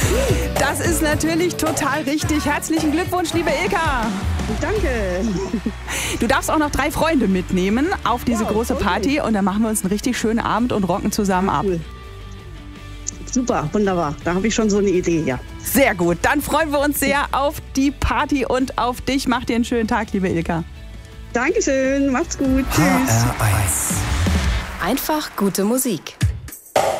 Das ist natürlich total richtig. Herzlichen Glückwunsch, liebe Ilka. Danke. Du darfst auch noch 3 Freunde mitnehmen auf diese große Party und dann machen wir uns einen richtig schönen Abend und rocken zusammen ab. Cool. Super, wunderbar. Da habe ich schon so eine Idee, ja. Sehr gut. Dann freuen wir uns sehr auf die Party und auf dich. Mach dir einen schönen Tag, liebe Ilka. Dankeschön, macht's gut. Tschüss. HR1. Einfach gute Musik.